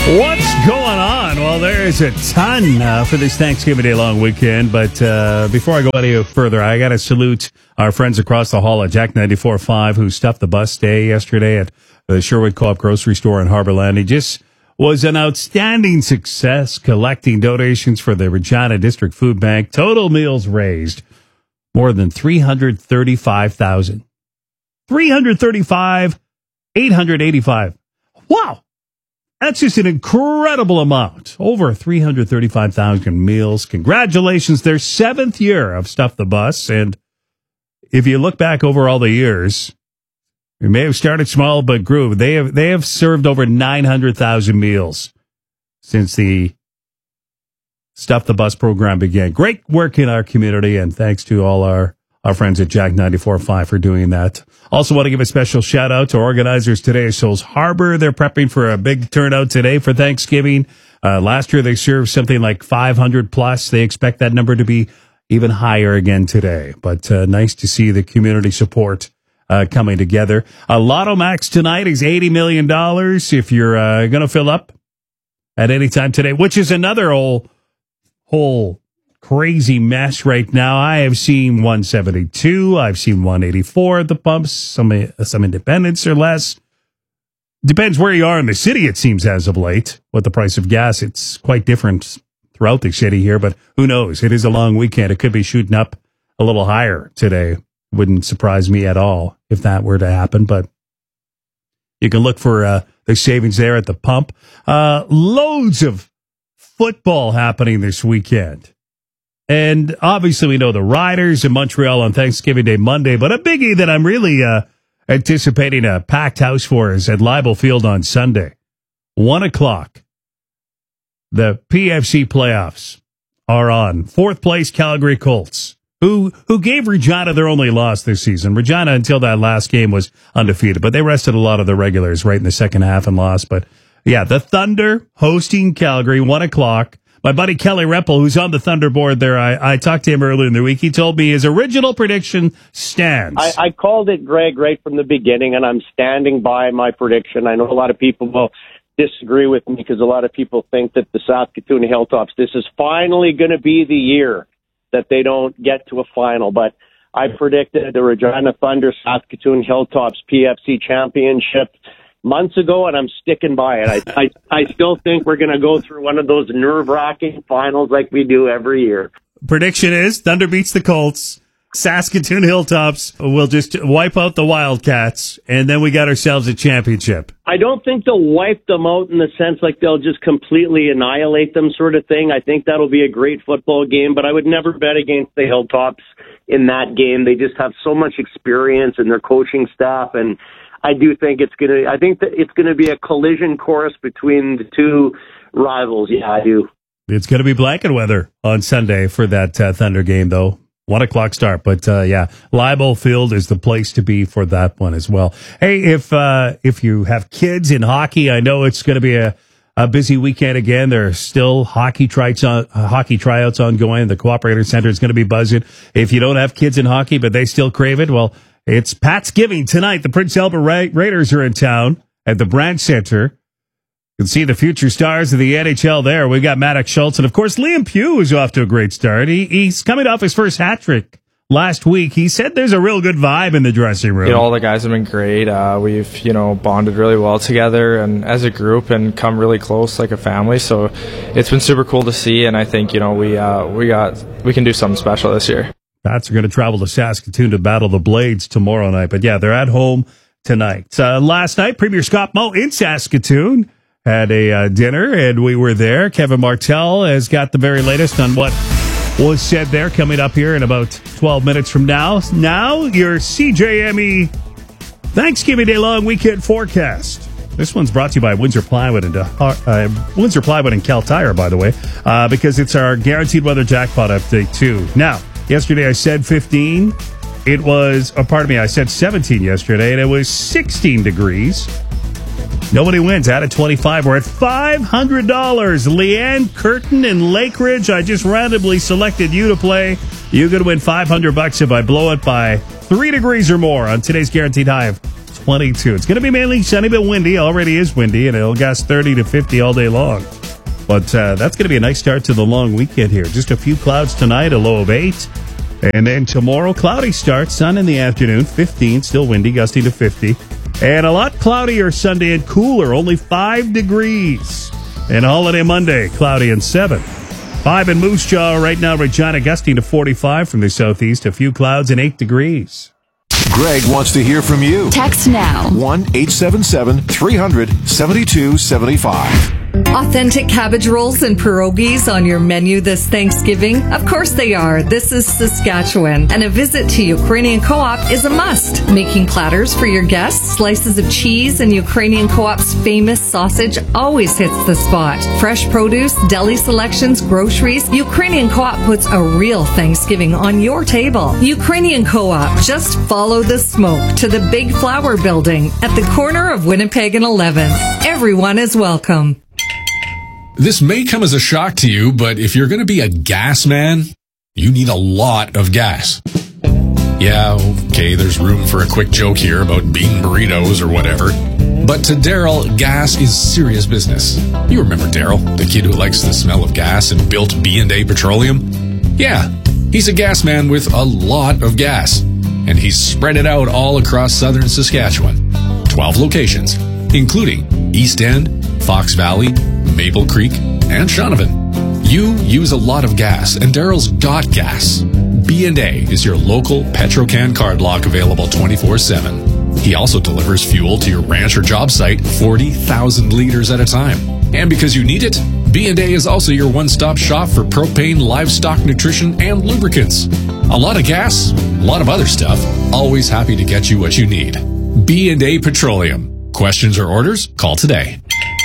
What's going on? Well, there's a ton for this Thanksgiving Day long weekend, but before I go any further, I got to salute our friends across the hall at Jack 94.5 who stuffed the bus day yesterday at the Sherwood Co-op grocery store in Harbor Land. It just was an outstanding success collecting donations for the Regina District Food Bank. Total meals raised more than $335,000. $335,885. Wow. That's just an incredible amount. Over 335,000 meals. Congratulations. Their 7th year of Stuff the Bus. And if you look back over all the years, we may have started small but grew. They have served over 900,000 meals since the Stuff the Bus program began. Great work in our community, and thanks to all our friends at Jack 94.5 for doing that. Also want to give a special shout out to organizers today at Shoals Harbor. They're prepping for a big turnout today for Thanksgiving. Last year they served something like 500 plus. They expect that number to be even higher again today. But nice to see the community support coming together. Lotto Max tonight is $80 million if you're going to fill up at any time today, which is another whole crazy mess right now. I have seen 172. I've seen 184 at the pumps. Some independents or less. Depends where you are in the city, it seems, as of late. With the price of gas, it's quite different throughout the city here, but who knows? It is a long weekend. It could be shooting up a little higher today. Wouldn't surprise me at all if that were to happen, but you can look for the savings there at the pump. Loads of football happening this weekend. And obviously we know the Riders in Montreal on Thanksgiving Day Monday, but a biggie that I'm really anticipating a packed house for is at Leibel Field on Sunday. 1 o'clock. The PFC playoffs are on. 4th place Calgary Colts, who gave Regina their only loss this season. Regina, until that last game, was undefeated, but they rested a lot of the regulars right in the second half and lost. But yeah, the Thunder hosting Calgary, 1 o'clock. My buddy Kelly Reppel, who's on the Thunder board there, I talked to him earlier in the week. He told me his original prediction stands. I called it, Greg, right from the beginning, and I'm standing by my prediction. I know a lot of people will disagree with me because a lot of people think that the Saskatoon Hilltops, this is finally going to be the year that they don't get to a final. But I predicted the Regina Thunder Saskatoon Hilltops PFC Championship months ago, and I'm sticking by it. I still think we're going to go through one of those nerve-wracking finals like we do every year. Prediction is Thunder beats the Colts. Saskatoon Hilltops will just wipe out the Wildcats, and then we got ourselves a championship. I don't think they'll wipe them out in the sense like they'll just completely annihilate them sort of thing. I think that'll be a great football game, but I would never bet against the Hilltops in that game. They just have so much experience in their coaching staff, and I do think it's going to be a collision course between the two rivals. Yeah, I do. It's going to be blanket weather on Sunday for that Thunder game, though. 1 o'clock start. But, yeah, Leibel Field is the place to be for that one as well. Hey, if you have kids in hockey, I know it's going to be a busy weekend again. There are still hockey tryouts ongoing. The Cooperator Center is going to be buzzing. If you don't have kids in hockey, but they still crave it, well, it's Pat's Giving tonight. The Prince Albert Raiders are in town at the Brandt Center. You can see the future stars of the NHL there. We got Maddox Schultz, and of course Liam Pugh is off to a great start. He's coming off his first hat trick last week. He said there's a real good vibe in the dressing room. All the guys have been great. We've bonded really well together and as a group and come really close like a family. So it's been super cool to see, and I think we can do something special this year. Pats are going to travel to Saskatoon to battle the Blades tomorrow night. But, yeah, they're at home tonight. Last night, Premier Scott Moe in Saskatoon had a dinner, and we were there. Kevin Martell has got the very latest on what was said there coming up here in about 12 minutes from now. Now, your CJME Thanksgiving Day long weekend forecast. This one's brought to you by Windsor Plywood and Windsor Plywood and Cal Tire, by the way, because it's our guaranteed weather jackpot update, too. Now, yesterday I said 15. I said 17 yesterday, and it was 16 degrees. Nobody wins. Out of 25, we're at $500. Leanne Curtin in Lake Ridge, I just randomly selected you to play. You could win $500 if I blow it by 3 degrees or more on today's guaranteed high of 22. It's going to be mainly sunny but windy. Already is windy, and it'll gust 30 to 50 all day long. But that's going to be a nice start to the long weekend here. Just a few clouds tonight, a low of 8. And then tomorrow, cloudy start, sun in the afternoon, 15, still windy, gusting to 50. And a lot cloudier Sunday and cooler, only 5 degrees. And holiday Monday, cloudy and 7. 5 in Moose Jaw right now, Regina, gusting to 45 from the southeast, a few clouds and 8 degrees. Greg wants to hear from you. Text now. 1-877-300-7275. Authentic cabbage rolls and pierogies on your menu this Thanksgiving? Of course they are. This is Saskatchewan, and a visit to Ukrainian Co-op is a must. Making platters for your guests, slices of cheese, and Ukrainian Co-op's famous sausage always hits the spot. Fresh produce, deli selections, groceries, Ukrainian Co-op puts a real Thanksgiving on your table. Ukrainian Co-op, just follow the smoke to the Big Flower Building at the corner of Winnipeg and 11th. Everyone is welcome. This may come as a shock to you, but if you're going to be a gas man, you need a lot of gas. Yeah, okay, there's room for a quick joke here about bean burritos or whatever. But to Daryl, gas is serious business. You remember Daryl, the kid who likes the smell of gas and built B&A Petroleum? Yeah, he's a gas man with a lot of gas. And he's spread it out all across southern Saskatchewan. 12 locations, including East End, Fox Valley, Maple Creek, and Shaunavon. You use a lot of gas, and Daryl's got gas. B&A is your local Petrocan card lock, available 24/7. He also delivers fuel to your ranch or job site 40,000 liters at a time. And because you need it, B&A is also your one-stop shop for propane, livestock nutrition, and lubricants. A lot of gas, a lot of other stuff. Always happy to get you what you need. B&A Petroleum. Questions or orders? Call today.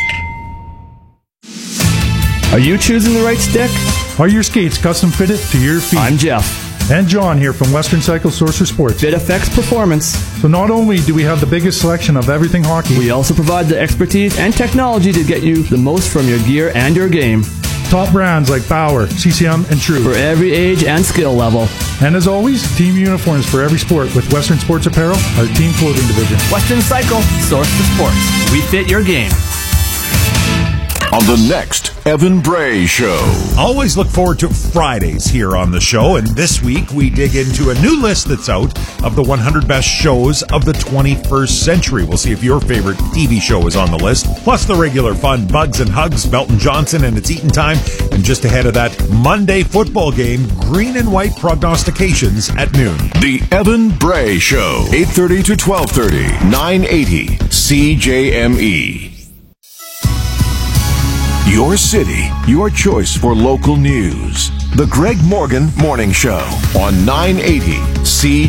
Are you choosing the right stick? Are your skates custom fitted to your feet? I'm Jeff. And John here from Western Cycle Sourcer Sports. Fit affects performance. So not only do we have the biggest selection of everything hockey, we also provide the expertise and technology to get you the most from your gear and your game. Top brands like Bauer, CCM, and True. For every age and skill level. And as always, team uniforms for every sport with Western Sports Apparel, our team clothing division. Western Cycle, source for sports. We fit your game. On the next Evan Bray Show. Always look forward to Fridays here on the show, and this week we dig into a new list that's out of the 100 best shows of the 21st century. We'll see if your favorite TV show is on the list, plus the regular fun Bugs and Hugs, Belton Johnson, and It's Eating Time. And just ahead of that Monday football game, green and white prognostications at noon. The Evan Bray Show, 8:30 to 12:30, 980 CJME. Your city, your choice for local news. The Greg Morgan Morning Show on 980 CJME.